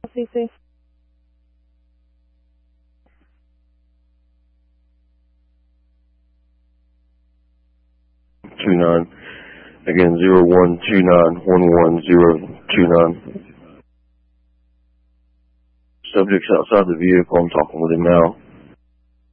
CC. 29. Again, 0129111029. Subject's outside the vehicle. I'm talking with him now.